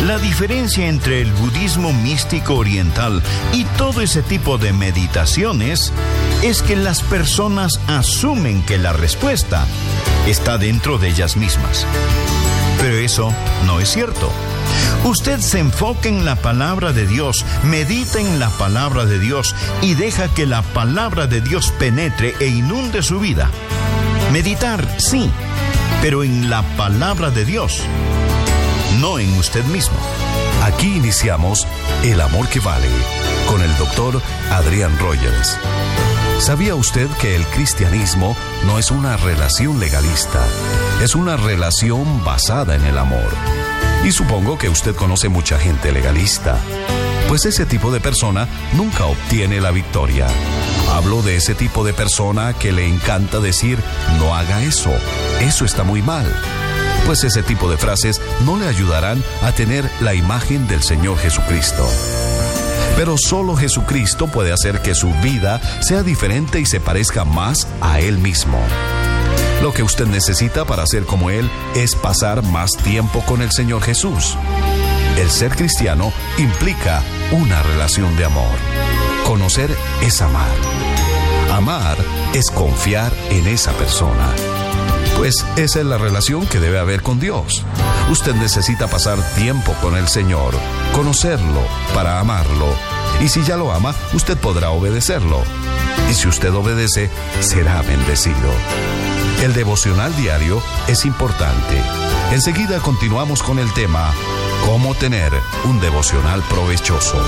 La diferencia entre el budismo místico oriental y todo ese tipo de meditaciones es que las personas asumen que la respuesta está dentro de ellas mismas. Pero eso no es cierto. Usted se enfoca en la palabra de Dios, medita en la palabra de Dios y deja que la palabra de Dios penetre e inunde su vida. Meditar, sí, pero en la palabra de Dios, no en usted mismo. Aquí iniciamos El Amor que Vale con el doctor Adrián Rogers. ¿Sabía usted que el cristianismo no es una relación legalista? Es una relación basada en el amor. Y supongo que usted conoce mucha gente legalista. Pues ese tipo de persona nunca obtiene la victoria. Hablo de ese tipo de persona que le encanta decir, no haga eso, eso está muy mal. Pues ese tipo de frases no le ayudarán a tener la imagen del Señor Jesucristo. Pero solo Jesucristo puede hacer que su vida sea diferente y se parezca más a Él mismo. Lo que usted necesita para ser como Él es pasar más tiempo con el Señor Jesús. El ser cristiano implica una relación de amor. Conocer es amar. Amar es confiar en esa persona. Pues esa es la relación que debe haber con Dios. Usted necesita pasar tiempo con el Señor, conocerlo para amarlo. Y si ya lo ama, usted podrá obedecerlo. Y si usted obedece, será bendecido. El devocional diario es importante. Enseguida continuamos con el tema, ¿cómo tener un devocional provechoso?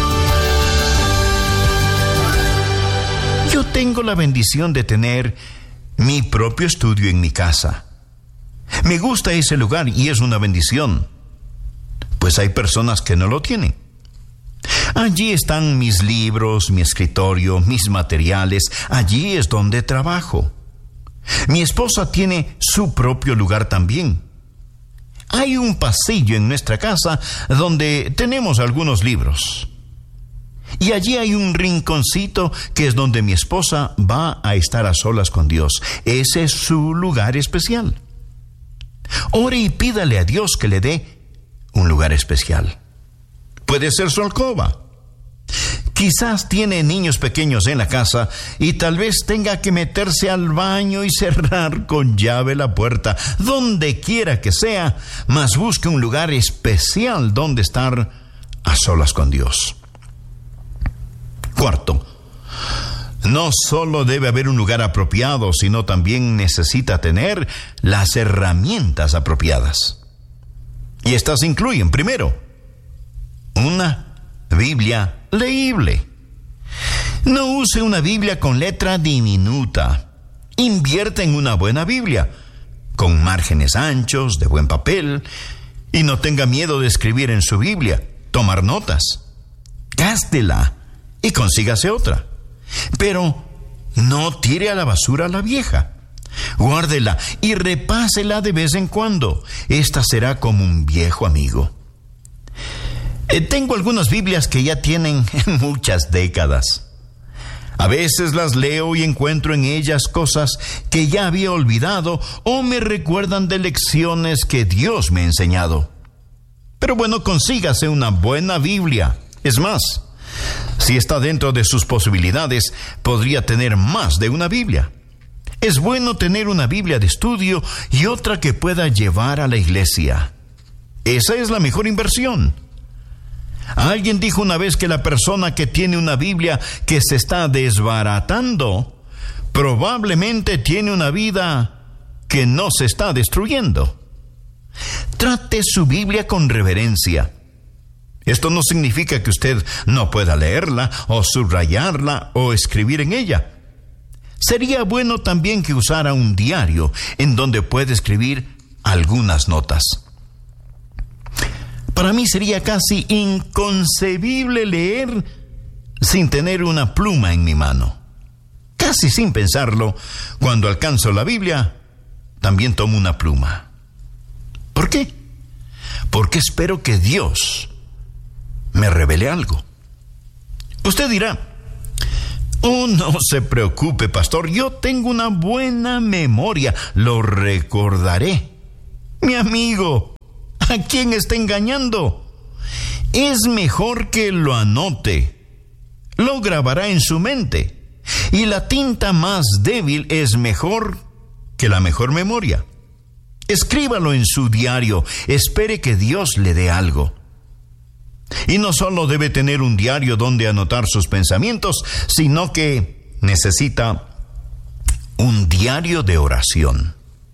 Yo tengo la bendición de tener mi propio estudio en mi casa. Me gusta ese lugar y es una bendición. Pues hay personas que no lo tienen. Allí están mis libros, mi escritorio, mis materiales. Allí es donde trabajo. Mi esposa tiene su propio lugar también. Hay un pasillo en nuestra casa donde tenemos algunos libros. Y allí hay un rinconcito que es donde mi esposa va a estar a solas con Dios. Ese es su lugar especial. Ore y pídale a Dios que le dé un lugar especial. Puede ser su alcoba. Quizás tiene niños pequeños en la casa y tal vez tenga que meterse al baño y cerrar con llave la puerta. Donde quiera que sea, mas busque un lugar especial donde estar a solas con Dios. Cuarto, no solo debe haber un lugar apropiado, sino también necesita tener las herramientas apropiadas. Y estas incluyen, primero, una Biblia leíble. No use una Biblia con letra diminuta. Invierta en una buena Biblia, con márgenes anchos, de buen papel, y no tenga miedo de escribir en su Biblia, tomar notas. Gástela y consígase otra. Pero no tire a la basura la vieja. Guárdela y repásela de vez en cuando. Esta será como un viejo amigo. Tengo algunas Biblias que ya tienen muchas décadas. A veces las leo y encuentro en ellas cosas que ya había olvidado o me recuerdan de lecciones que Dios me ha enseñado. Pero bueno, consígase una buena Biblia. Es más, si está dentro de sus posibilidades, podría tener más de una Biblia. Es bueno tener una Biblia de estudio y otra que pueda llevar a la iglesia. Esa es la mejor inversión. Alguien dijo una vez que la persona que tiene una Biblia que se está desbaratando, probablemente tiene una vida que no se está destruyendo. Trate su Biblia con reverencia. Esto no significa que usted no pueda leerla o subrayarla o escribir en ella. Sería bueno también que usara un diario en donde puede escribir algunas notas. Para mí sería casi inconcebible leer sin tener una pluma en mi mano. Casi sin pensarlo, cuando alcanzo la Biblia, también tomo una pluma. ¿Por qué? Porque espero que Dios me revele algo. Usted dirá, oh, no se preocupe, pastor, yo tengo una buena memoria, lo recordaré. Mi amigo, ¿a quién está engañando? es mejor que lo anote. Lo grabará en su mente. Y la tinta más débil es mejor que la mejor memoria. Escríbalo en su diario. Espere que Dios le dé algo. Y no solo debe tener un diario donde anotar sus pensamientos, sino que necesita un diario de oración.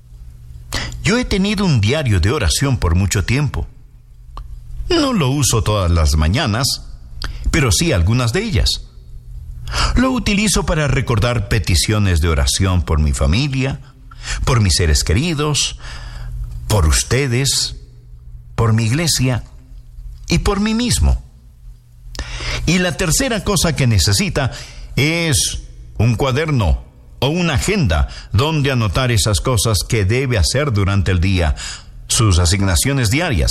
Yo he tenido un diario de oración por mucho tiempo. No lo uso todas las mañanas, pero sí algunas de ellas. Lo utilizo para recordar peticiones de oración por mi familia, por mis seres queridos, por ustedes, por mi iglesia y por mí mismo. Y la tercera cosa que necesita es un cuaderno o una agenda donde anotar esas cosas que debe hacer durante el día, sus asignaciones diarias.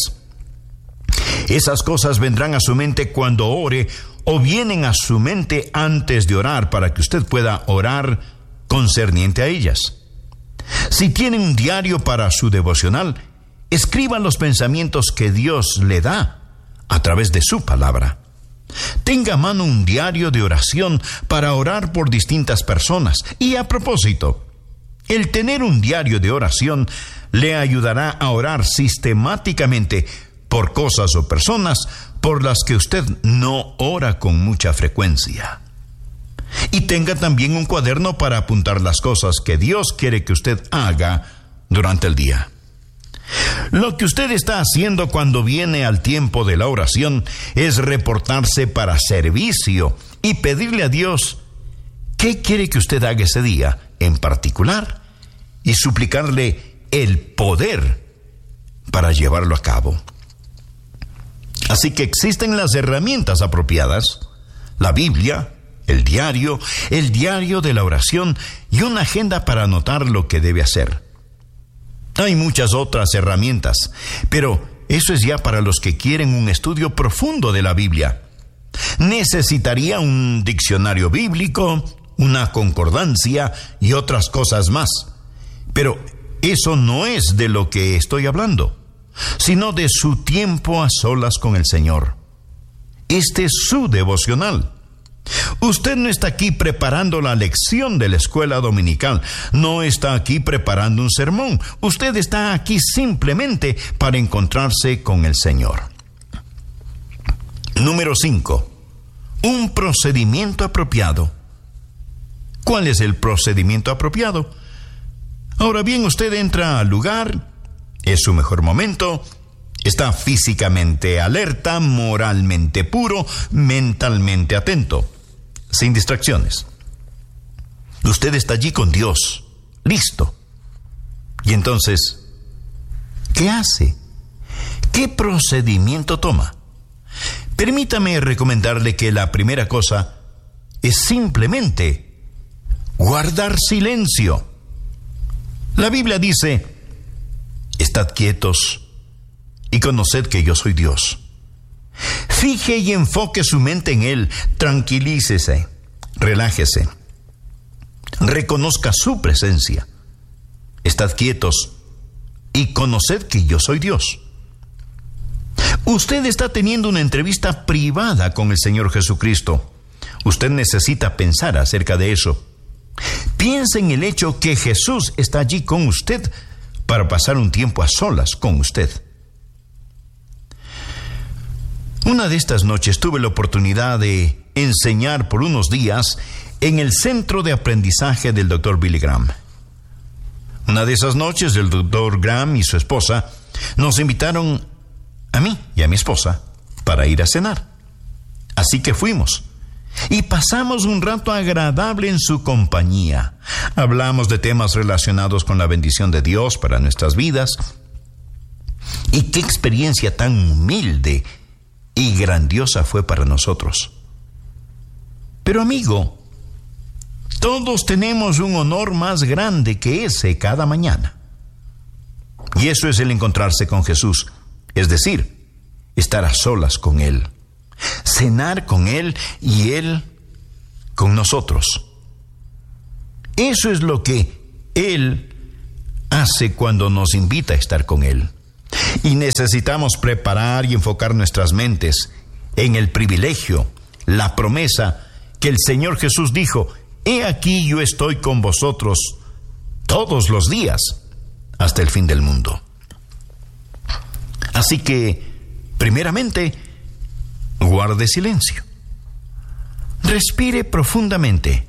Esas cosas vendrán a su mente cuando ore o vienen a su mente antes de orar para que usted pueda orar concerniente a ellas. Si tiene un diario para su devocional, escriba los pensamientos que Dios le da a través de su palabra. Tenga a mano un diario de oración para orar por distintas personas. Y a propósito, el tener un diario de oración le ayudará a orar sistemáticamente por cosas o personas por las que usted no ora con mucha frecuencia. Y tenga también un cuaderno para apuntar las cosas que Dios quiere que usted haga durante el día. Lo que usted está haciendo cuando viene al tiempo de la oración es reportarse para servicio y pedirle a Dios qué quiere que usted haga ese día en particular y suplicarle el poder para llevarlo a cabo. Así que existen las herramientas apropiadas: la Biblia, el diario de la oración y una agenda para anotar lo que debe hacer. Hay muchas otras herramientas, pero eso es ya para los que quieren un estudio profundo de la Biblia. Necesitaría un diccionario bíblico, una concordancia y otras cosas más. Pero eso no es de lo que estoy hablando, sino de su tiempo a solas con el Señor. Este es su devocional. Usted no está aquí preparando la lección de la escuela dominical, no está aquí preparando un sermón. Usted está aquí simplemente para encontrarse con el Señor. Número 5. Un procedimiento apropiado. ¿Cuál es el procedimiento apropiado? Ahora bien, usted entra al lugar, es su mejor momento, está físicamente alerta, moralmente puro, mentalmente atento, sin distracciones. Usted está allí con Dios, listo. Y entonces, ¿qué hace? ¿Qué procedimiento toma? Permítame recomendarle que la primera cosa es simplemente guardar silencio. La Biblia dice: estad quietos y conoced que yo soy Dios. Fije y enfoque su mente en Él, tranquilícese, relájese, reconozca su presencia. Estad quietos y conoced que yo soy Dios. Usted está teniendo una entrevista privada con el Señor Jesucristo. Usted necesita pensar acerca de eso. Piense en el hecho que Jesús está allí con usted para pasar un tiempo a solas con usted. Una de estas noches tuve la oportunidad de enseñar por unos días en el centro de aprendizaje del Dr. Billy Graham. Una de esas noches el Dr. Graham y su esposa nos invitaron a mí y a mi esposa para ir a cenar. Así que fuimos y pasamos un rato agradable en su compañía. Hablamos de temas relacionados con la bendición de Dios para nuestras vidas. Y qué experiencia tan humilde y grandiosa fue para nosotros. Pero amigo, todos tenemos un honor más grande que ese cada mañana. Y eso es el encontrarse con Jesús, es decir, estar a solas con Él, cenar con Él y Él con nosotros. Eso es lo que Él hace cuando nos invita a estar con Él. Y necesitamos preparar y enfocar nuestras mentes en el privilegio, la promesa que el Señor Jesús dijo: he aquí yo estoy con vosotros todos los días hasta el fin del mundo. Así que, primeramente, guarde silencio. Respire profundamente.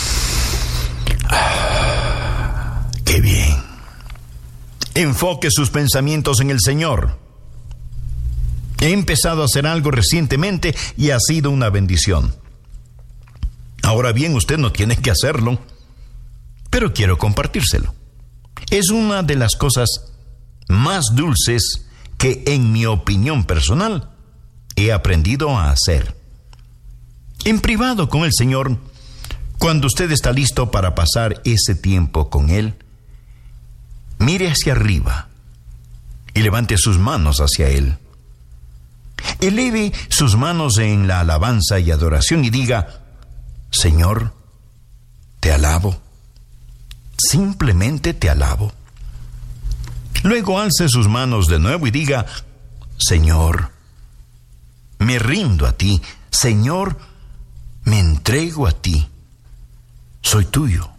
¡Qué bien! Enfoque sus pensamientos en el Señor. He empezado a hacer algo recientemente y ha sido una bendición. Ahora bien, usted no tiene que hacerlo, pero quiero compartírselo. Es una de las cosas más dulces que, en mi opinión personal, he aprendido a hacer. En privado con el Señor, cuando usted está listo para pasar ese tiempo con Él, mire hacia arriba y levante sus manos hacia Él. Eleve sus manos en la alabanza y adoración y diga: Señor, te alabo. Simplemente te alabo. Luego alce sus manos de nuevo y diga: Señor, me rindo a ti. Señor, me entrego a ti. Soy tuyo.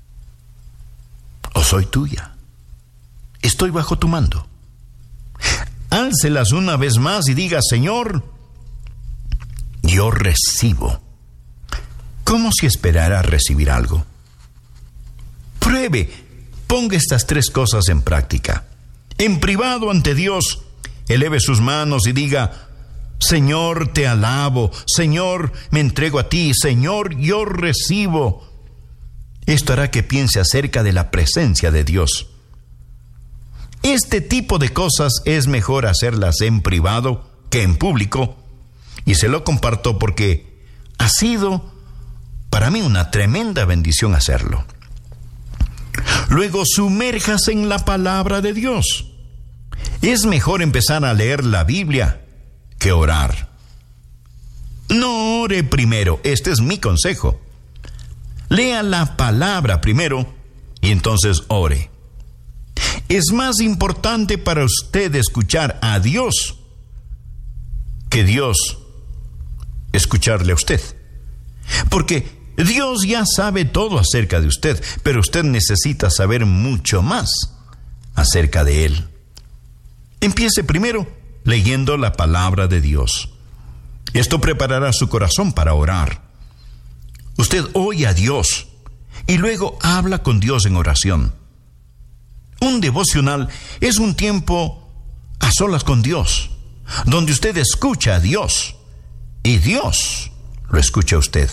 O soy tuya. Estoy bajo tu mando. Álcelas una vez más y diga: Señor, yo recibo. Como si esperara recibir algo. Pruebe, ponga estas 3 cosas en práctica. En privado ante Dios, eleve sus manos y diga: Señor, te alabo. Señor, me entrego a ti. Señor, yo recibo. Esto hará que piense acerca de la presencia de Dios. Este tipo de cosas es mejor hacerlas en privado que en público, y se lo comparto porque ha sido para mí una tremenda bendición hacerlo. Luego, sumérjase en la palabra de Dios. Es mejor empezar a leer la Biblia que orar. No ore primero, este es mi consejo. Lea la palabra primero y entonces ore. Es más importante para usted escuchar a Dios que Dios escucharle a usted. Porque Dios ya sabe todo acerca de usted, pero usted necesita saber mucho más acerca de Él. Empiece primero leyendo la palabra de Dios. Esto preparará su corazón para orar. Usted oye a Dios y luego habla con Dios en oración. Un devocional es un tiempo a solas con Dios, donde usted escucha a Dios y Dios lo escucha a usted.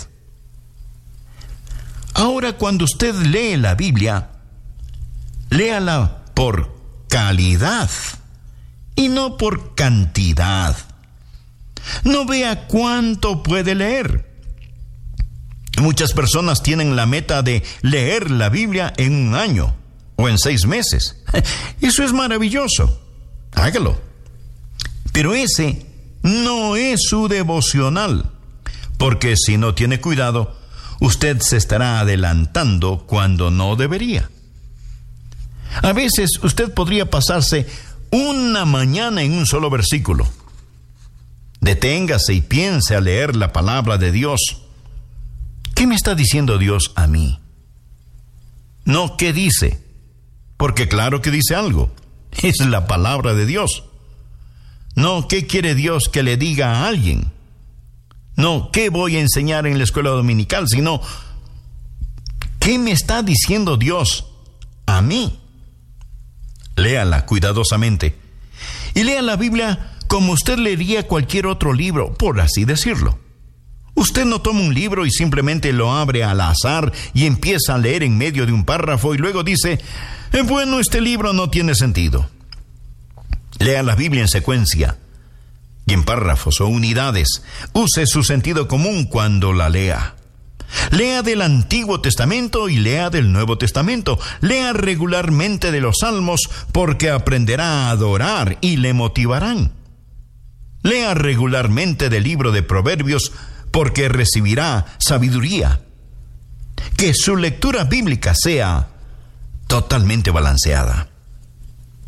Ahora, cuando usted lee la Biblia, léala por calidad y no por cantidad. No vea cuánto puede leer. Muchas personas tienen la meta de leer la Biblia en 1 año o en 6 meses. Eso es maravilloso. Hágalo. Pero ese no es su devocional, porque si no tiene cuidado, usted se estará adelantando cuando no debería. A veces usted podría pasarse una mañana en un solo versículo. Deténgase y piense a leer la palabra de Dios. ¿Qué me está diciendo Dios a mí? No, ¿qué dice? Porque claro que dice algo. Es la palabra de Dios. No, ¿qué quiere Dios que le diga a alguien? No, ¿qué voy a enseñar en la escuela dominical? Sino, ¿qué me está diciendo Dios a mí? Léala cuidadosamente. Y lea la Biblia como usted leería cualquier otro libro, por así decirlo. Usted no toma un libro y simplemente lo abre al azar y empieza a leer en medio de un párrafo y luego dice: bueno, este libro no tiene sentido. Lea la Biblia en secuencia y en párrafos o unidades. Use su sentido común cuando la lea. Lea del Antiguo Testamento y lea del Nuevo Testamento. Lea regularmente de los Salmos porque aprenderá a adorar y le motivarán. Lea regularmente del libro de Proverbios porque recibirá sabiduría. Que su lectura bíblica sea totalmente balanceada.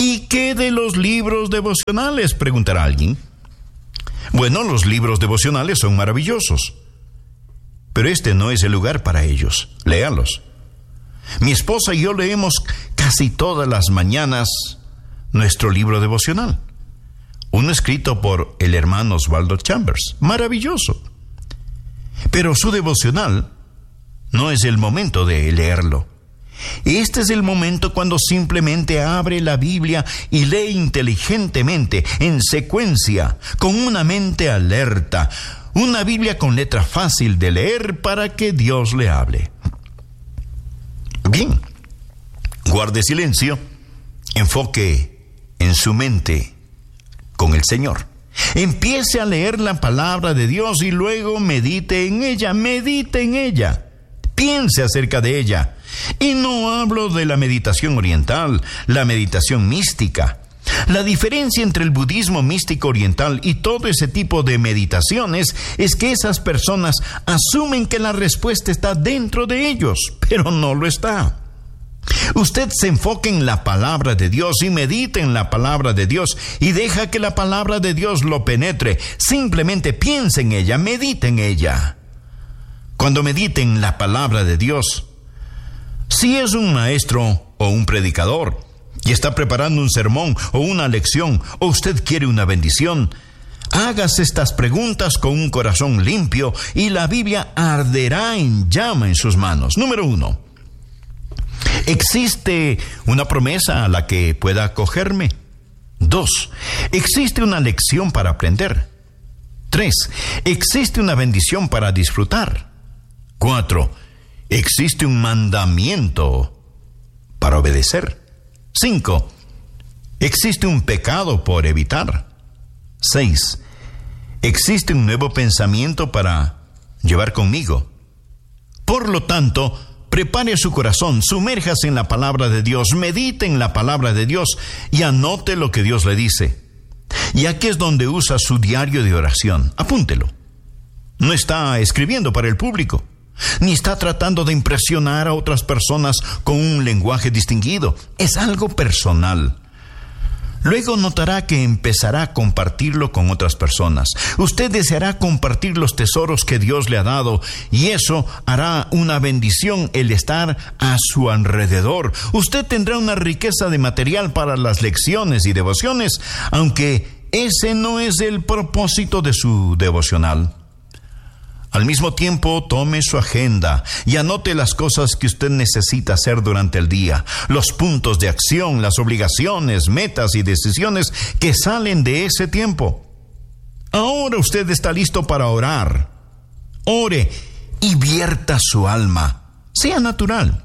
¿Y qué de los libros devocionales?, preguntará alguien. Bueno, los libros devocionales son maravillosos, pero este no es el lugar para ellos. Léalos. Mi esposa y yo leemos casi todas las mañanas nuestro libro devocional. Uno escrito por el hermano Oswaldo Chambers. Maravilloso. Pero su devocional no es el momento de leerlo. Este es el momento cuando simplemente abre la Biblia y lee inteligentemente, en secuencia, con una mente alerta. Una Biblia con letra fácil de leer para que Dios le hable. Bien, guarde silencio, enfoque en su mente con el Señor. Empiece a leer la palabra de Dios y luego medite en ella, piense acerca de ella. Y no hablo de la meditación oriental, la meditación mística. La diferencia entre el budismo místico oriental y todo ese tipo de meditaciones es que esas personas asumen que la respuesta está dentro de ellos, pero no lo está. Usted se enfoque en la palabra de Dios y medite en la palabra de Dios y deja que la palabra de Dios lo penetre. Simplemente piense en ella, medite en ella. Cuando medite en la palabra de Dios, si es un maestro o un predicador y está preparando un sermón o una lección, o usted quiere una bendición, hágase estas preguntas con un corazón limpio y la Biblia arderá en llama en sus manos. Número 1. ¿Existe una promesa a la que pueda acogerme? 2. ¿Existe una lección para aprender? 3. ¿Existe una bendición para disfrutar? 4. ¿Existe un mandamiento para obedecer? 5. ¿Existe un pecado por evitar? 6. ¿Existe un nuevo pensamiento para llevar conmigo? Por lo tanto, prepare su corazón, sumérjase en la palabra de Dios, medite en la palabra de Dios y anote lo que Dios le dice. Y aquí es donde usa su diario de oración. Apúntelo. No está escribiendo para el público, ni está tratando de impresionar a otras personas con un lenguaje distinguido. Es algo personal. Luego notará que empezará a compartirlo con otras personas. Usted deseará compartir los tesoros que Dios le ha dado, y eso hará una bendición el estar a su alrededor. Usted tendrá una riqueza de material para las lecciones y devociones, aunque ese no es el propósito de su devocional. Al mismo tiempo, tome su agenda y anote las cosas que usted necesita hacer durante el día, los puntos de acción, las obligaciones, metas y decisiones que salen de ese tiempo. Ahora usted está listo para orar. Ore y vierta su alma. Sea natural.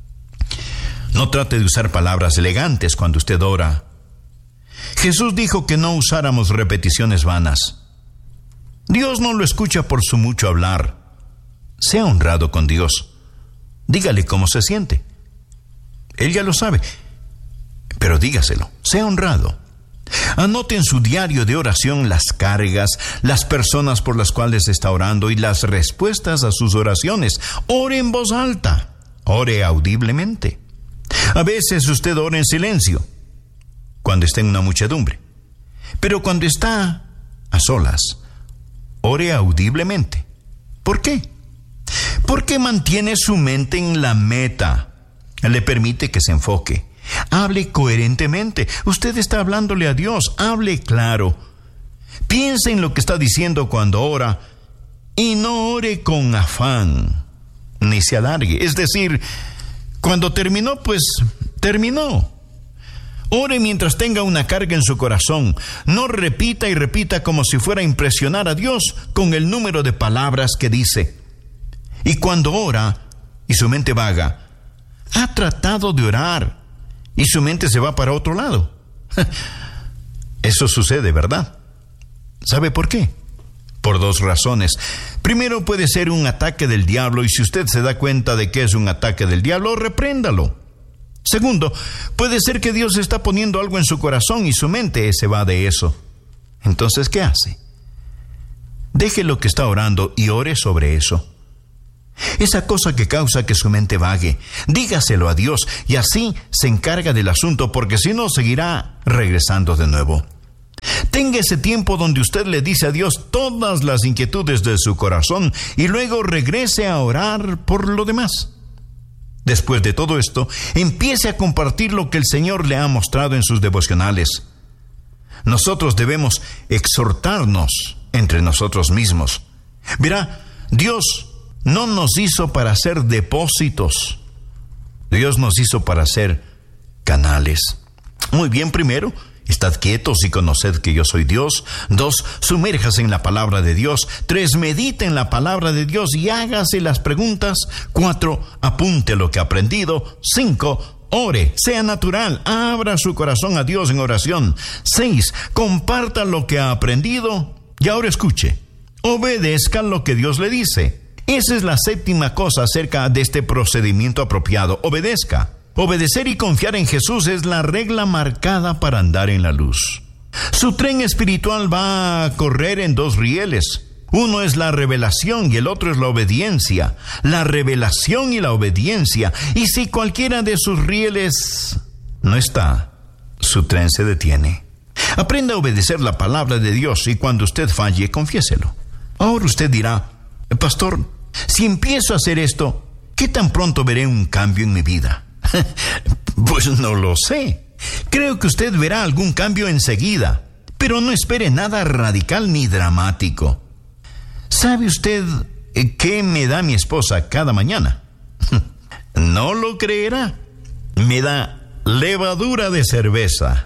No trate de usar palabras elegantes cuando usted ora. Jesús dijo que no usáramos repeticiones vanas. Dios no lo escucha por su mucho hablar. Sea honrado con Dios. Dígale cómo se siente. Él ya lo sabe, pero dígaselo. Sea honrado. Anote en su diario de oración las cargas, las personas por las cuales está orando y las respuestas a sus oraciones. Ore en voz alta. Ore audiblemente. A veces usted ora en silencio, cuando está en una muchedumbre. Pero cuando está a solas, ore audiblemente. ¿Por qué? Porque mantiene su mente en la meta. Le permite que se enfoque. Hable coherentemente. Usted está hablándole a Dios. Hable claro. Piense en lo que está diciendo cuando ora y no ore con afán, ni se alargue. Es decir, cuando terminó, pues terminó. Ore mientras tenga una carga en su corazón. No repita y repita como si fuera a impresionar a Dios con el número de palabras que dice. Y cuando ora y su mente vaga, ha tratado de orar y su mente se va para otro lado. Eso sucede, ¿verdad? ¿Sabe por qué? Por 2 razones. Primero, puede ser un ataque del diablo, y si usted se da cuenta de que es un ataque del diablo, repréndalo. Segundo, puede ser que Dios está poniendo algo en su corazón y su mente se va de eso. Entonces, ¿qué hace? Deje lo que está orando y ore sobre eso. esa cosa que causa que su mente vague. Dígaselo a Dios y así se encarga del asunto, porque si no seguirá regresando de nuevo. Tenga ese tiempo donde usted le dice a Dios todas las inquietudes de su corazón y luego regrese a orar por lo demás. Después de todo esto, empiece a compartir lo que el Señor le ha mostrado en sus devocionales. Nosotros debemos exhortarnos entre nosotros mismos. Verá, Dios no nos hizo para ser depósitos. Dios nos hizo para ser canales. Muy bien, primero, estad quietos y conoced que yo soy Dios. 2, sumérjase en la palabra de Dios. 3, medite en la palabra de Dios y hágase las preguntas. 4, apunte lo que ha aprendido. 5, ore, sea natural, abra su corazón a Dios en oración. 6, comparta lo que ha aprendido. Y ahora escuche, obedezca lo que Dios le dice. Esa es la 7ª cosa acerca de este procedimiento apropiado. Obedezca. Obedecer y confiar en Jesús es la regla marcada para andar en la luz. Su tren espiritual va a correr en 2 rieles. Uno es la revelación y el otro es la obediencia. La revelación y la obediencia. Y si cualquiera de sus rieles no está, su tren se detiene. Aprenda a obedecer la palabra de Dios y cuando usted falle, confiéselo. Ahora usted dirá, pastor, si empiezo a hacer esto, ¿qué tan pronto veré un cambio en mi vida? Pues no lo sé. Creo que usted verá algún cambio enseguida, pero no espere nada radical ni dramático. ¿Sabe usted qué me da mi esposa cada mañana? No lo creerá. Me da levadura de cerveza.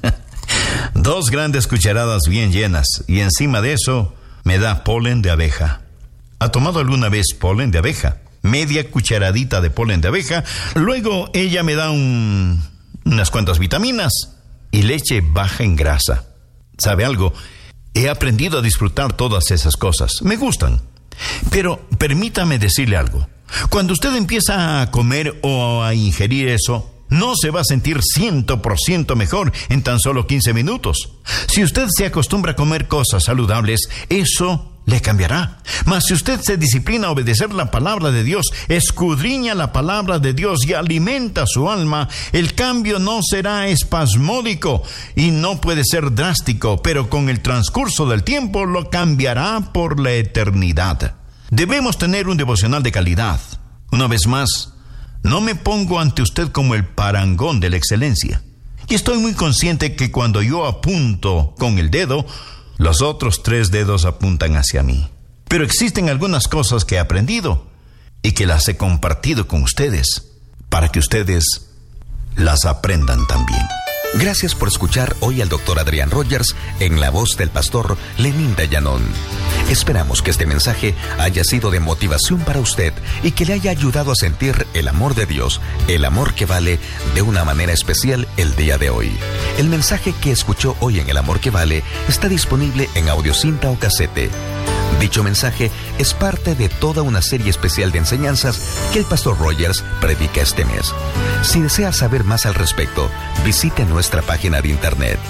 2 grandes cucharadas bien llenas y encima de eso me da polen de abeja. ¿Ha tomado alguna vez polen de abeja? Media cucharadita de polen de abeja. Luego ella me da unas cuantas vitaminas y leche baja en grasa. ¿Sabe algo? He aprendido a disfrutar todas esas cosas. Me gustan. Pero permítame decirle algo. Cuando usted empieza a comer o a ingerir eso, no se va a sentir 100% mejor en tan solo 15 minutos. Si usted se acostumbra a comer cosas saludables, eso le cambiará. Mas si usted se disciplina a obedecer la palabra de Dios, escudriña la palabra de Dios y alimenta su alma, el cambio no será espasmódico y no puede ser drástico, pero con el transcurso del tiempo lo cambiará por la eternidad. Debemos tener un devocional de calidad. Una vez más, no me pongo ante usted como el parangón de la excelencia. Y estoy muy consciente que cuando yo apunto con el dedo, los otros 3 dedos apuntan hacia mí. Pero existen algunas cosas que he aprendido y que las he compartido con ustedes para que ustedes las aprendan también. Gracias por escuchar hoy al Dr. Adrián Rogers en la voz del pastor Lenín Dayanón. Esperamos que este mensaje haya sido de motivación para usted y que le haya ayudado a sentir el amor de Dios, el amor que vale, de una manera especial el día de hoy. El mensaje que escuchó hoy en El Amor que Vale está disponible en audiocinta o casete. Dicho mensaje es parte de toda una serie especial de enseñanzas que el pastor Rogers predica este mes. Si desea saber más al respecto, visite nuestra página de internet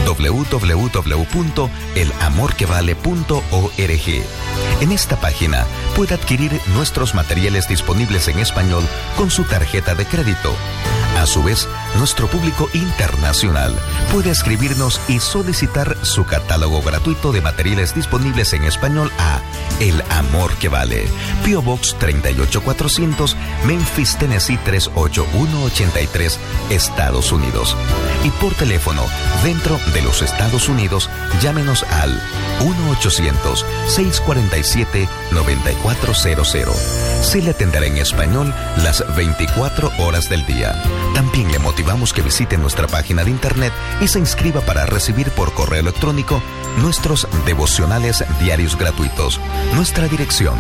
www.elamorquevale.org. En esta página puede adquirir nuestros materiales disponibles en español con su tarjeta de crédito. A su vez, nuestro público internacional puede escribirnos y solicitar su catálogo gratuito de materiales disponibles en español a El Amor que Vale, P.O. Box 38400, Memphis, Tennessee 38183, Estados Unidos. Y por teléfono, dentro de los Estados Unidos, llámenos al 1-800-647-9400. Se le atenderá en español las 24 horas del día. También le motivamos que visite nuestra página de internet y se inscriba para recibir por correo electrónico nuestros devocionales diarios gratuitos. Nuestra dirección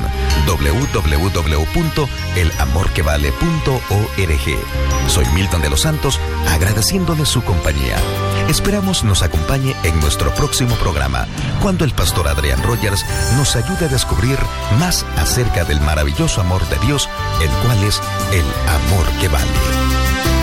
www.elamorquevale.org. Soy Milton de los Santos, agradeciéndole su compañía. Esperamos nos acompañe en nuestro próximo programa, cuando el pastor Adrián Rogers nos ayude a descubrir más acerca del maravilloso amor de Dios, el cual es el amor que vale.